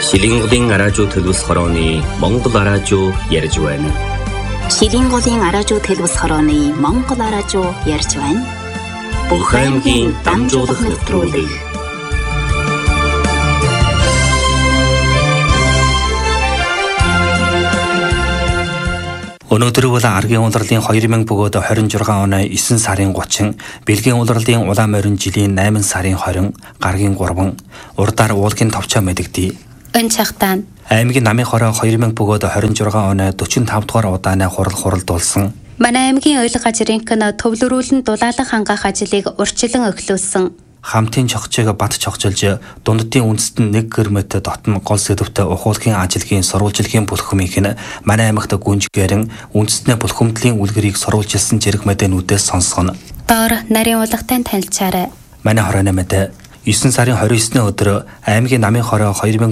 Шилинголын араажуу төлөвс хорооны Монгол араажуу ярьж байна. Шилинголын араажуу төлөвс хорооны Монгол араажуу ярьж байна. Бүх аймгийн дамжуулах нэвтрүүлэг. Өнөөдөр бол Аргийн улирлын 2026 оны 9 сарын 30, Бэлгийн улирлын улаан морин жилийн 8 сарын 20, гаргийн 3, урдаар уулгийн товчоо мэдэгдээ. Энэ цагтаа аймгийн намын хороо 2026 оны 45 дугаар удааны хуралдуулсан. манай аймгийн ойл газрынхны төвлөрүүлэн дулаалах хангах ажлыг урьдчилан эхлүүлсэн. Хамтын чогчийг бат чогчилж дундтын үндэст нь 1 км дотн гол сэдвтэй ухуулгын ажилгийн сурвалжилгийн бүлхмийнх нь манай аймагт гүнжгээрэн үндэстний бүлхэмдлийн үлгэрийг сурвалжилсан зэрэг мэдээнүүдээс сонсгоно. Доор нарийн улгатай танилцаарай. Манай хорооны мэдээ 9 сарын 29-ны өдөр аймгийн намын хороо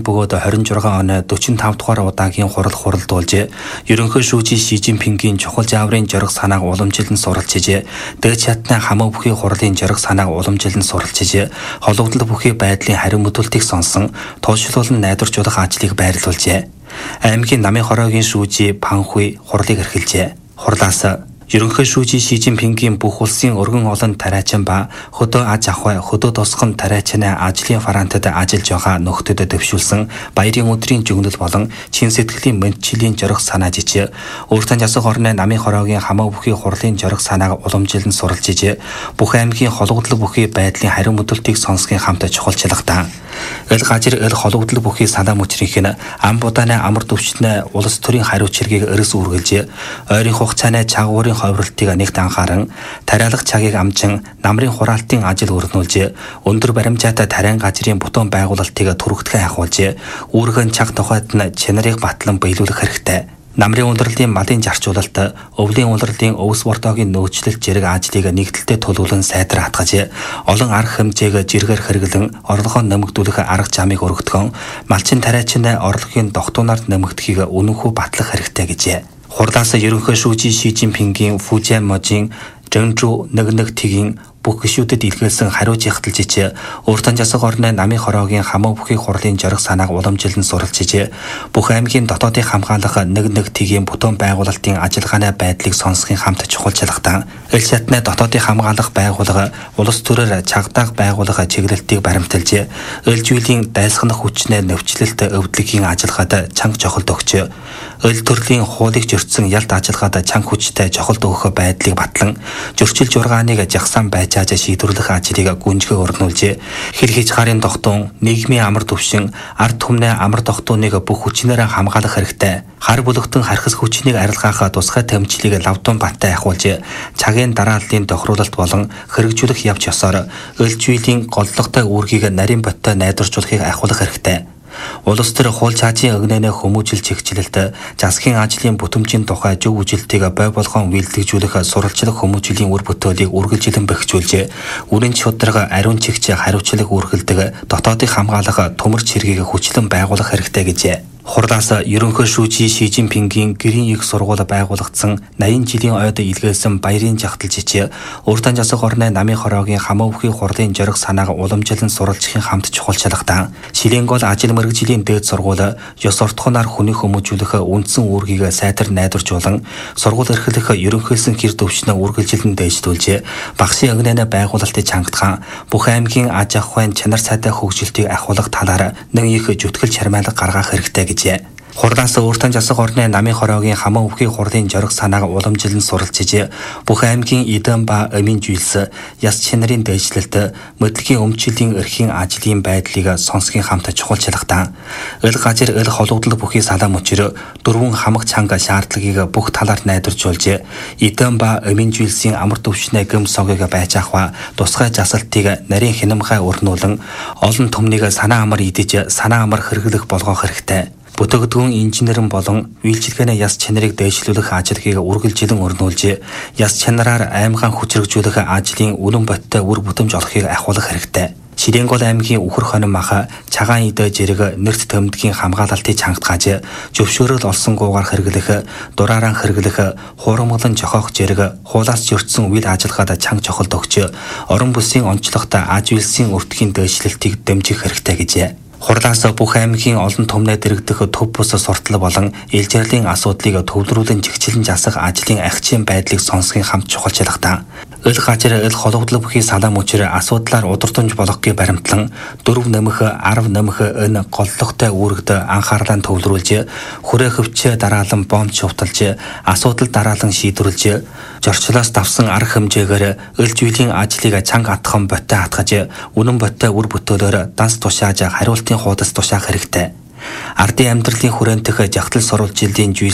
2026 оны 45 дугаар удаагийн хуралдуулж, ерөнхий шүүжийн Ши Жинпингийн чухал зааврын зориг санааг уламжилан суралцж, дээд чатны хамаа бүхий хурлын зориг санааг уламжилан суралцж, холбогдол бүхий байдлын хариу мэдүүлтийг сонсон, туулшруулан найдваржуулах ажлыг байрлуулжээ. Аймгийн намын хороогийн шүүжийн Панхуй хурлыг эрхэлжээ. Хурлаас ерөнхий шүүжийн Ши Жинпингийн бүх улсын өргөн олон тариачин ба хөдөө аж ахуй, хөдөө тусгам тариачны ажлын фронтод ажиллаж байгаа нөхдөд төвшүүлсэн баярын өдрийн жигнэл болон чин сэтгэлийн мэдчилийн зориг санаа жиж, өөртөө засаг орны намын хороогийн хамаа бүхий хурлын зориг санааг уламжилан суралцж, бүх аймгийн холбогдол бүхий байдлын хариу мэдүүлтийг сонсхийн хамт чухалчлагтаа. Эл газар эл холбогдол бүхий санаа мөчрийнх нь ам будааны амар төвчтний улс төрийн хариу чиргийг өрөс үргэлж, ойрын хугацааны чагуурын ховролтыг нэгт анхааран, тариалах цагийг амжин намрын хураалтын ажил өргөнүүлж, өндөр баримжаатай тариан газрын бутуун байгуулалтыг түргэтгэ ахуулж, үүргэн чаг тухайд нь чанарыг батлан биелүүлэх хэрэгтэй. Намрын улирлын малын зарчуулалт, өвлийн улирлын өвс бортоогийн нөөцлөлт зэрэг ажлыг нэгдэлтэй төлөвлөн сайдар хатгаж, олон арга хэмжээг жиргээр хэрэглэн орлогоо нэмэгдүүлэх арга замыг өргөдгөн, малчин тариачны орлогын тогтуунаар нэмэгдэхийг үнэнхүү батлах хэрэгтэй гэжээ. Хурлаас ерөнхий шүүжийн Ши Жинпингийн Фужиан можийн Жэнжу нэг тгийн бүх гишүүдэд илгээсэн хариу жигтэлж, өөртөө засаг орны намын хороогийн хамаа бүхий хурлын зориг санааг уламжилан суралцж, бүх аймгийн дотоодын хамгаалах нэг тгийн бүтэн байгуулалтын ажиллагааны байдлыг сонсхийн хамт чухалчлагтаа эл шатны дотоодын хамгаалах байгууллага улс төрөөр чагдаах байгууллага чиглэлтийг баримталж, эл зүйлийн дайсгах хүчнээ нөвчлөлт өвдлөгийн ажиллагаатай чанга чухалд өгч, эл төрлийн хуулийг зөрчсөн ялт ажиллагаатай чанга хүчтэй чухалд өгөх байдлыг батлан, зөрчил жургааныг жагсаан байж шийдвэрлэх ажлыг гүнжгэ өрнүүлж, хэр хийж гарын тогтун, нийгмийн амар төвшин, ард түмний амар тогтуныг бүх хүчнээр хамгаалах хэрэгтэй. Хар бүлэгтэн хархас хүчнийг арилгаах тусгай тэмцлийг лавдун баттай ахуулж, цагийн дарааллын тохируулалт болон хэрэгжүүлэх явц ёсоор эл зүйлийн голлогтой үүргийг нарийн боттой найдваржуулахыг ахиулах хэрэгтэй. Улс төр хууль цаазын өгнөнөө хүмүүжил чигчлэлт, засгийн ажлын бүтэмжийн тухай зөв үжилтийг бой болгон үйлдвэрлэж сурвалжлах хүмүүжлийн үр бүтээлийг үргэлжлэн бэхжүүлж, үрийн шударга ариун чигч хариуцлага үргэлдэг дотоодын хамгаалах төмөр чиргийг хүчлэн байгуулах хэрэгтэй гэжээ. Хурлаас ерөнхий шүүжийн Ши Жинпингийн гэрийн их сургууль байгуулагдсан 80 жилийн ойд илгээсэн баярын жагталж, өөртөө засаг орны намын хороогийн хамаа бүхий хурлын зориг санааг уламжилан суралцахын хамт чухалчлагтаа Шилингол ажил мэргэжлийн дээд сургууль ёс ордхоноор хүний хүмүүжүүлэх үндсэн үүргийг сайтар найдваржуулан, сургууль эрхлэх ерөнхийлсөн хэр төвчнөө үргэлжилэн дэвшлүүлж, багшийн өгнөнөө байгуулалтыг чангатхан бүх аймгийн аж ахуйн чанар сайтай хөгжилтийг ахиулах талаар нэг их зүтгэл чармайлга гаргах хэрэгтэй. Хурлаас өөртөө засаг орны намын хороогийн хамаа бүхий хурлын зориг санааг уламжилан суралцж, бүх аймгийн эдэн ба амийн зүйлс, яс чанарын дэвшлэлт, мэдлэгийн өмчлөлийн эрхийн ажлын байдлыг сонсхийн хамт чухалчлагтаа эл газар эл холбогдол бүхий салаа мөчөр дөрвөн хамаг чанга шаардлагыг бүх талаар найдваржуулж, эдэн ба амийн зүйлсийн амар төвчнээ гэм согыг байж ахва тусгай засалтыг нарийн хинамгай өрнүүлэн, олон түмнийг санаа амар идэж, санаа амар хэрэглэх болгох хэрэгтэй. Бүтэгдгүүн инженерэн болон үйлчилгээний яс чанарыг дэвшлүүлэх ажлыг үргэлжлэн өрнүүлж, яс чанараар аймгаан хүчрэгжүүлэх ажлын үнэн боттой үр бүтэмж олохыг ахиулах хэрэгтэй. Шилингол аймгийн Үхэр хонин маха цагаан идэ зэрэг нэрт тэмдгийн хамгаалалтыг чангатгааж, зөвшөөрөл олсонгуугаар хэрэглэх, дураараа хэрэглэх, хуурмалан жохоох зэрэг хуулаас зөрчсөн үйл ажиллагаад чанга чухалд өгч, орон бүсийн онцлогтой аж үйлсийн өртгийн дэвшлэлтийг дэмжих хэрэгтэй гэжээ. Хурлаас бүх аймгийн олон түмнээ дэрэгдэх төв бус суртал болон ил жаргалын асуудлыг төвлөрүүлэн жигчлэн засах ажлын ахичийн байдлыг сонсхийн хамт чухалчилгатай. Ил газар ил хологдлог бүхий салаа мөчөр асуудлаар удирдамж болгохыг баримтлан 4 нэмэх 10 нэмэх энэ голлогтой үүрэгт анхаарлаа төвлөрүүлж хүрээ хөвч дараалан бомб шувталж асуудал дараалан шийдвэрлэж зорчлоос давсан арга хэмжээгээр ил зүйлийн ажлыг чанга атхан боттой хатгаж үнэн боттой үр бүтээлээр данс тушааж хариултын хуудас тушаах хэрэгтэй. Ардын амьдралын хүрээнтэх жагтал сурвалжилтын зүйл